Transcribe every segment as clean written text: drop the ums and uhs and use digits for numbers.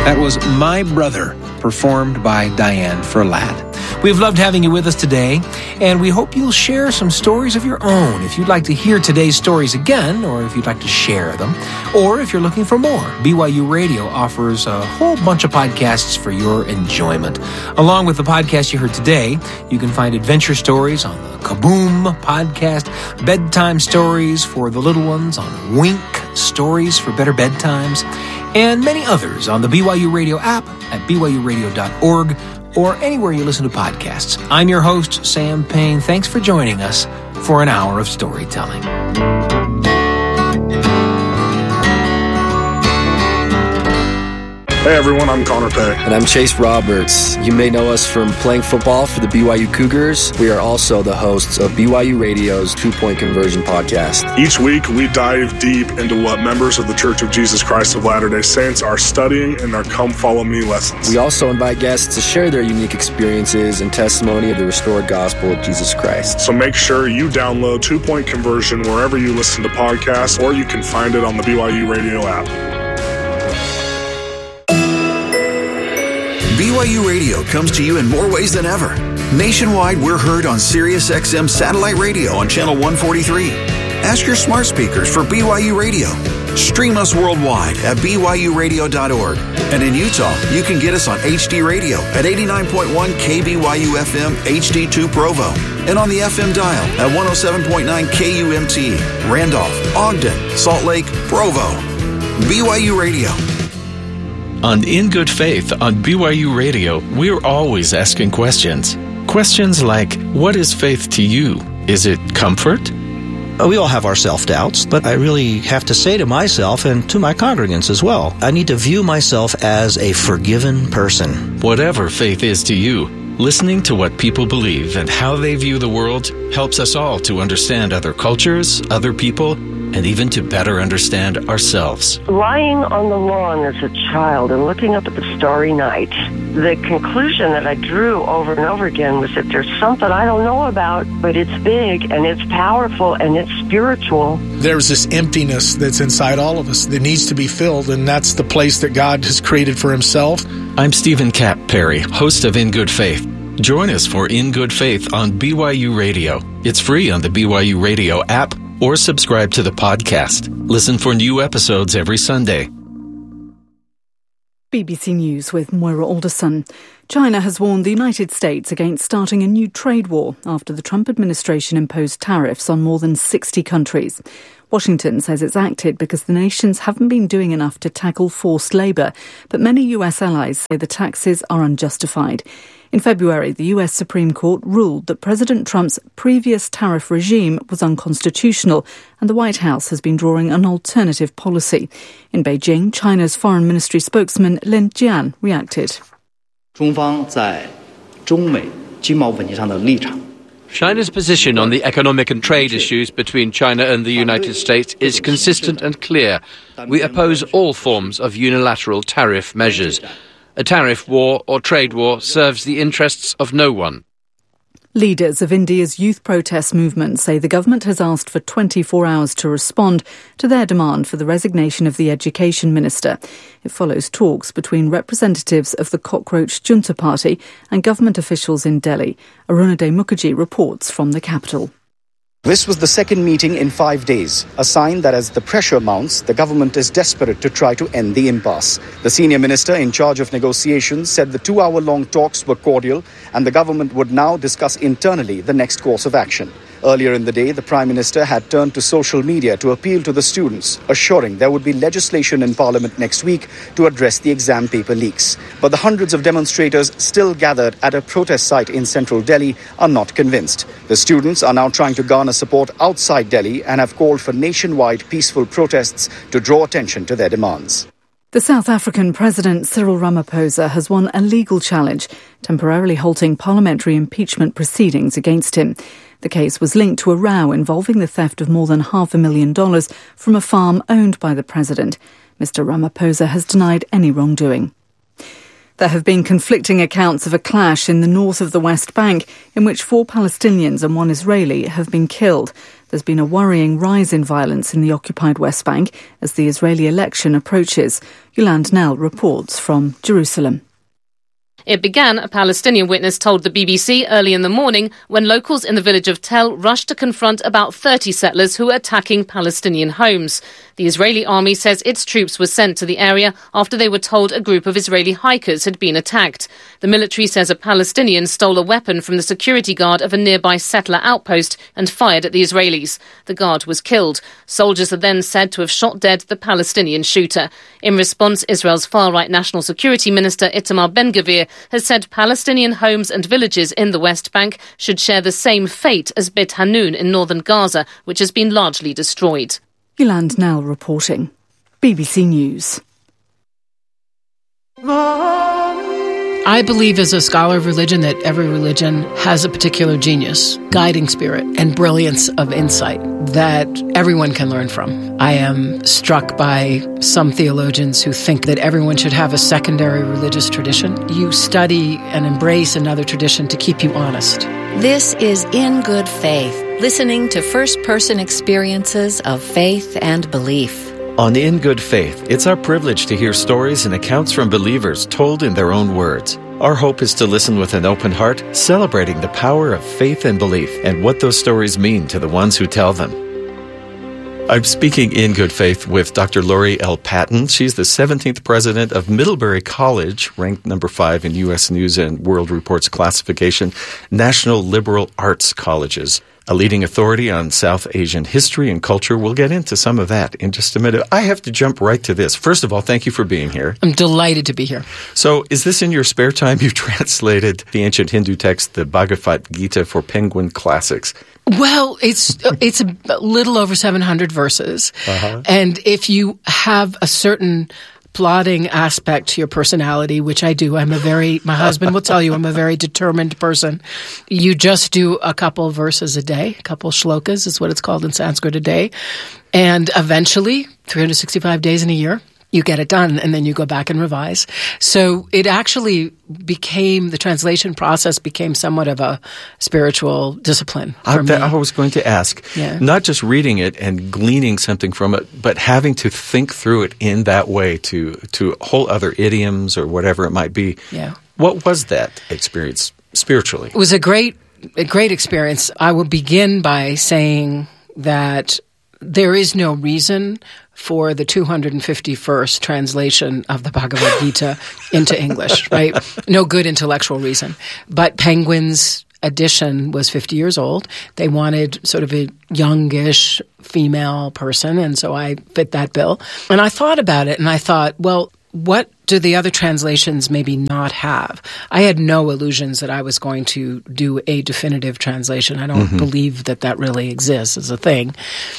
That was My Brother, performed by Diane Ferlat. We've loved having you with us today, and we hope you'll share some stories of your own. If you'd like to hear today's stories again, or if you'd like to share them, or if you're looking for more, BYU Radio offers a whole bunch of podcasts for your enjoyment. Along with the podcast you heard today, you can find adventure stories on the Kaboom podcast, bedtime stories for the little ones on Wink, stories for better bedtimes, and many others on the BYU Radio app at byuradio.org or anywhere you listen to podcasts. I'm your host, Sam Payne. Thanks for joining us for an hour of storytelling. Hey everyone, I'm Connor Pay. And I'm Chase Roberts. You may know us from playing football for the BYU Cougars. We are also the hosts of BYU Radio's 2-Point Conversion podcast. Each week, we dive deep into what members of the Church of Jesus Christ of Latter-day Saints are studying in their Come Follow Me lessons. We also invite guests to share their unique experiences and testimony of the restored gospel of Jesus Christ. So make sure you download 2-Point Conversion wherever you listen to podcasts, or you can find it on the BYU Radio app. BYU Radio comes to you in more ways than ever. Nationwide, we're heard on SiriusXM satellite radio on channel 143. Ask your smart speakers for BYU Radio. Stream us worldwide at byuradio.org. And in Utah, you can get us on HD Radio at 89.1 KBYU FM HD2 Provo. And on the FM dial at 107.9 KUMT, Randolph, Ogden, Salt Lake, Provo. BYU Radio. On In Good Faith on BYU Radio, we're always asking questions. Questions like, what is faith to you? Is it comfort? We all have our self-doubts, but I really have to say to myself and to my congregants as well, I need to view myself as a forgiven person. Whatever faith is to you, listening to what people believe and how they view the world helps us all to understand other cultures, other people, and even to better understand ourselves. Lying on the lawn as a child and looking up at the starry night, the conclusion that I drew over and over again was that there's something I don't know about, but it's big and it's powerful and it's spiritual. There's this emptiness that's inside all of us that needs to be filled, and that's the place that God has created for himself. I'm Stephen Kapp Perry, host of In Good Faith. Join us for In Good Faith on BYU Radio. It's free on the BYU Radio app, or subscribe to the podcast. Listen for new episodes every Sunday. BBC News with Moira Alderson. China has warned the United States against starting a new trade war after the Trump administration imposed tariffs on more than 60 countries. Washington says it's acted because the nations haven't been doing enough to tackle forced labour, but many US allies say the taxes are unjustified. In February, the US Supreme Court ruled that President Trump's previous tariff regime was unconstitutional, and the White House has been drawing an alternative policy. In Beijing, China's Foreign Ministry spokesman Lin Jian reacted. China's position on the economic and trade issues between China and the United States is consistent and clear. We oppose all forms of unilateral tariff measures. A tariff war or trade war serves the interests of no one. Leaders of India's youth protest movement say the government has asked for 24 hours to respond to their demand for the resignation of the education minister. It follows talks between representatives of the Cockroach Junta Party and government officials in Delhi. Arunadhay Mukherjee reports from the capital. This was the second meeting in 5 days, a sign that as the pressure mounts, the government is desperate to try to end the impasse. The senior minister in charge of negotiations said the 2-hour-long talks were cordial and the government would now discuss internally the next course of action. Earlier in the day, the Prime Minister had turned to social media to appeal to the students, assuring there would be legislation in Parliament next week to address the exam paper leaks. But the hundreds of demonstrators still gathered at a protest site in central Delhi are not convinced. The students are now trying to garner support outside Delhi and have called for nationwide peaceful protests to draw attention to their demands. The South African President Cyril Ramaphosa has won a legal challenge, temporarily halting parliamentary impeachment proceedings against him. The case was linked to a row involving the theft of more than $500,000 from a farm owned by the president. Mr. Ramaphosa has denied any wrongdoing. There have been conflicting accounts of a clash in the north of the West Bank in which 4 Palestinians and 1 Israeli have been killed. There's been a worrying rise in violence in the occupied West Bank as the Israeli election approaches. Yolande Nell reports from Jerusalem. It began, a Palestinian witness told the BBC early in the morning, when locals in the village of Tel rushed to confront about 30 settlers who were attacking Palestinian homes. The Israeli army says its troops were sent to the area after they were told a group of Israeli hikers had been attacked. The military says a Palestinian stole a weapon from the security guard of a nearby settler outpost and fired at the Israelis. The guard was killed. Soldiers are then said to have shot dead the Palestinian shooter. In response, Israel's far-right National Security Minister Itamar Ben-Gvir has said Palestinian homes and villages in the West Bank should share the same fate as Beit Hanun in northern Gaza, which has been largely destroyed. Yolande Nell reporting. BBC News. I believe as a scholar of religion that every religion has a particular genius, guiding spirit, and brilliance of insight that everyone can learn from. I am struck by some theologians who think that everyone should have a secondary religious tradition. You study and embrace another tradition to keep you honest. This is In Good Faith, listening to first-person experiences of faith and belief. On In Good Faith, it's our privilege to hear stories and accounts from believers told in their own words. Our hope is to listen with an open heart, celebrating the power of faith and belief and what those stories mean to the ones who tell them. I'm speaking in good faith with Dr. Lori L. Patton. She's the 17th president of Middlebury College, ranked number 5 in U.S. News and World Report's classification, National Liberal Arts Colleges, a leading authority on South Asian history and culture. We'll get into some of that in just a minute. I have to jump right to this. First of all, thank you for being here. I'm delighted to be here. So is this in your spare time? You translated the ancient Hindu text, the Bhagavad Gita, for Penguin Classics. Well, it's a little over 700 verses. Uh-huh. And if you have a certain plotting aspect to your personality, which I do. My husband will tell you I'm a very determined person. You just do a couple verses a day, a couple shlokas is what it's called in Sanskrit a day. And eventually, 365 days in a year, you get it done, and then you go back and revise. So it actually the translation process became somewhat of a spiritual discipline for me. I was going to ask, not just reading it and gleaning something from it, but having to think through it in that way to whole other idioms or whatever it might be. Yeah. What was that experience spiritually? It was a great experience. I will begin by saying that there is no reason for the 251st translation of the Bhagavad Gita into English, right? No good intellectual reason. But Penguin's edition was 50 years old. They wanted sort of a youngish female person, and so I fit that bill. And I thought about it, and I thought, well, what do the other translations maybe not have? I had no illusions that I was going to do a definitive translation. I don't believe that really exists as a thing.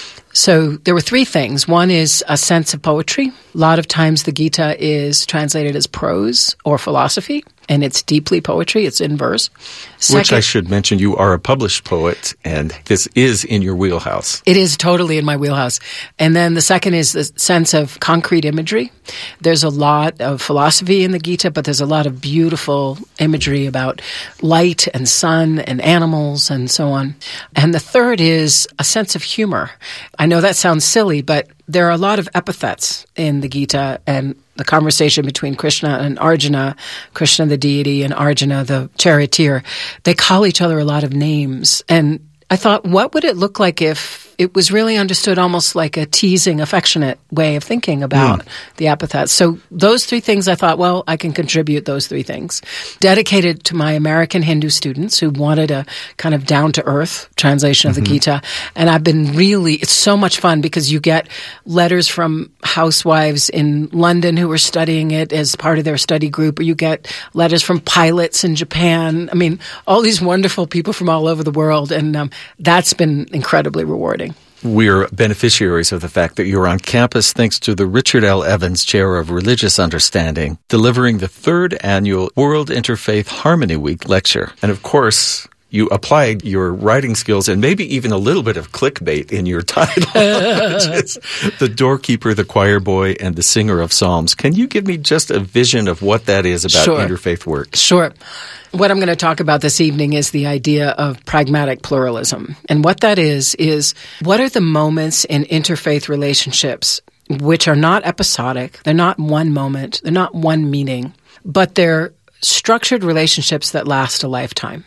So there were 3 things. One is a sense of poetry. A lot of times the Gita is translated as prose or philosophy, and it's deeply poetry. It's in verse. Which I should mention, you are a published poet, and this is in your wheelhouse. It is totally in my wheelhouse. And then the second is the sense of concrete imagery. There's a lot of philosophy in the Gita, but there's a lot of beautiful imagery about light and sun and animals and so on. And the third is a sense of humor. I know that sounds silly, but there are a lot of epithets in the Gita, and the conversation between Krishna and Arjuna, Krishna the deity and Arjuna the charioteer, they call each other a lot of names. And I thought, what would it look like if it was really understood almost like a teasing, affectionate way of thinking about the epithets? So those 3 things I thought, well, I can contribute those 3 things. Dedicated to my American Hindu students who wanted a kind of down-to-earth translation of the Gita. And I've been it's so much fun because you get letters from housewives in London who are studying it as part of their study group, or you get letters from pilots in Japan. I mean, all these wonderful people from all over the world. And that's been incredibly rewarding. We're beneficiaries of the fact that you're on campus thanks to the Richard L. Evans Chair of Religious Understanding, delivering the 3rd annual World Interfaith Harmony Week lecture. And of course, you applied your writing skills and maybe even a little bit of clickbait in your title, which is The Doorkeeper, the Choir Boy, and the Singer of Psalms. Can you give me just a vision of what that is about interfaith work? Sure. What I'm going to talk about this evening is the idea of pragmatic pluralism. And what that is what are the moments in interfaith relationships which are not episodic, they're not one moment, they're not one meeting, but they're structured relationships that last a lifetime.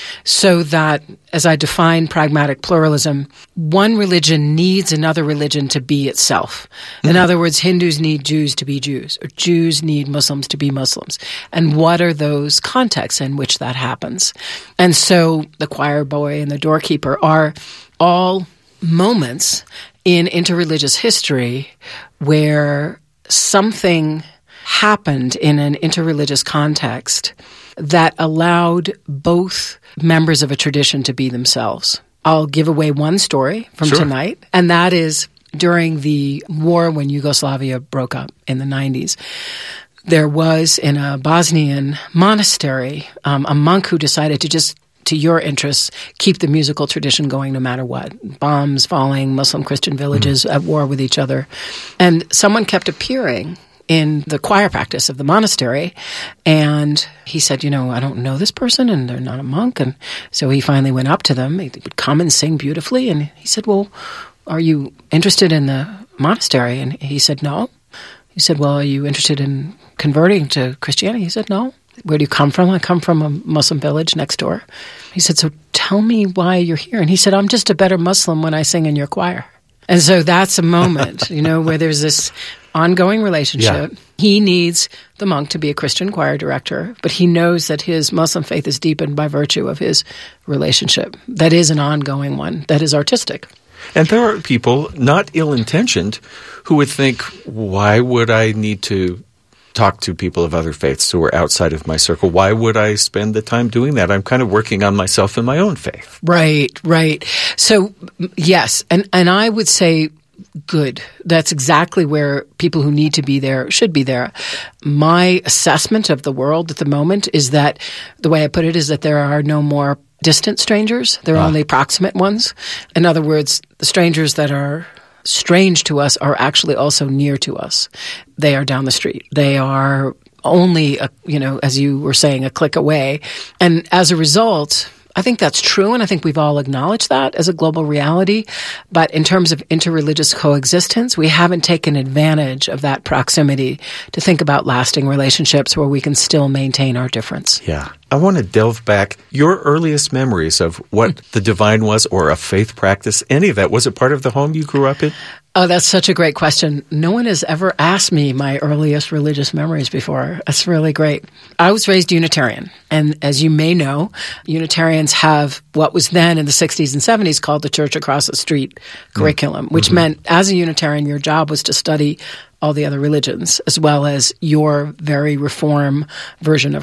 So that, as I define pragmatic pluralism, one religion needs another religion to be itself. In other words, Hindus need Jews to be Jews, or Jews need Muslims to be Muslims. And what are those contexts in which that happens? And so the choir boy and the doorkeeper are all moments in interreligious history where something happened in an interreligious context that allowed both members of a tradition to be themselves. I'll give away one story from tonight, and that is during the war when Yugoslavia broke up in the 90s. There was in a Bosnian monastery a monk who decided to just, to your interests, keep the musical tradition going no matter what. Bombs falling, Muslim Christian villages at war with each other. And someone kept appearing in the choir practice of the monastery, and he said, I don't know this person, and they're not a monk. And so he finally went up to them. He would come and sing beautifully, and he said, well, are you interested in the monastery? And he said, no. He said, well, are you interested in converting to Christianity? He said, no. Where do you come from? I come from a Muslim village next door. He said, so tell me why you're here. And he said, I'm just a better Muslim when I sing in your choir. And so that's a moment, where there's this ongoing relationship. Yeah. He needs the monk to be a Christian choir director, but he knows that his Muslim faith is deepened by virtue of his relationship. That is an ongoing one, that is artistic. And there are people, not ill-intentioned, who would think, why would I need to talk to people of other faiths who are outside of my circle? Why would I spend the time doing that? I'm kind of working on myself and my own faith. Right. So, yes, and I would say good. That's exactly where people who need to be there should be there. My assessment of the world at the moment is that, the way I put it is that there are no more distant strangers. There are only proximate ones. In other words, the strangers that are strange to us are actually also near to us. They are down the street. They are only, as you were saying, a click away. And as a result, I think that's true, and I think we've all acknowledged that as a global reality. But in terms of interreligious coexistence, we haven't taken advantage of that proximity to think about lasting relationships where we can still maintain our difference. Yeah. I want to delve back. Your earliest memories of what the divine was, or a faith practice, any of that, was it part of the home you grew up in? Oh, that's such a great question. No one has ever asked me my earliest religious memories before. That's really great. I was raised Unitarian. And as you may know, Unitarians have what was then in the 60s and 70s called the Church Across the Street curriculum, which meant as a Unitarian, your job was to study all the other religions, as well as your very reform version of